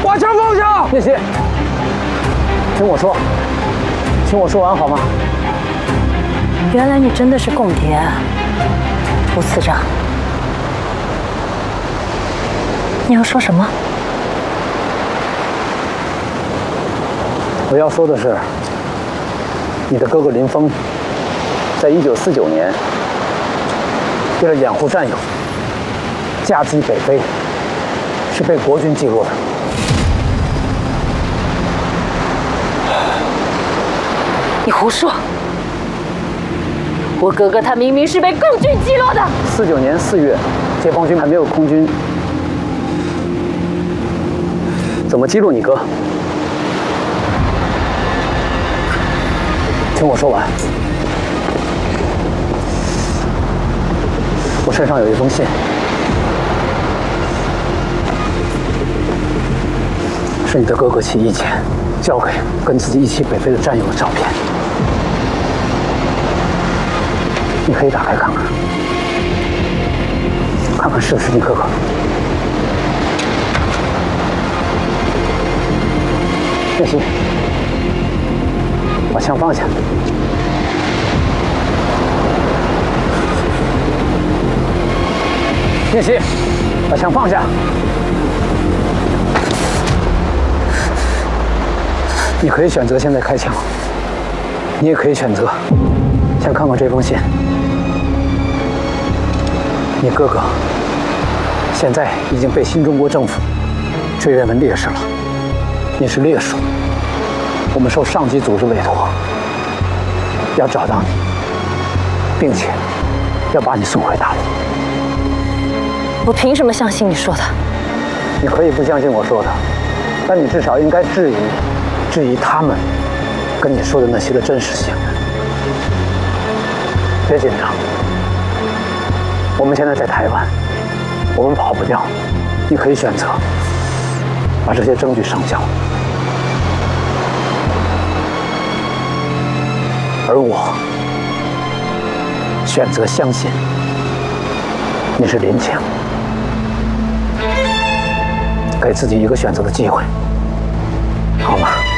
把枪放下！ 聂西，听我说，听我说完好吗？ 原来你真的是共谍啊，吴次长。你要说什么？ 我要说的是，你的哥哥林峰，在1949年，为了掩护战友，驾机北非，是被国军击落的。 你胡说！我哥哥他明明是被共军击落的。 49年4月，解放军还没有空军，怎么击落你哥？听我说完。我身上有一封信，是你的哥哥起义前交给跟自己一起北非的战友的照片，你可以打开看看，看看是不是你哥哥。聂西，把枪放下。聂西，把枪放下。你可以选择现在开枪，你也可以选择先看看这封信。你哥哥现在已经被新中国政府追认为烈士了，你是烈属，我们受上级组织委托，要找到你，并且要把你送回大陆。 我凭什么相信你说的？ 你可以不相信我说的，但你至少应该质疑他们跟你说的那些的真实性。别紧张，我们现在在台湾，我们跑不掉。你可以选择把这些证据上交，而我选择相信你是林强。给自己一个选择的机会，好吗？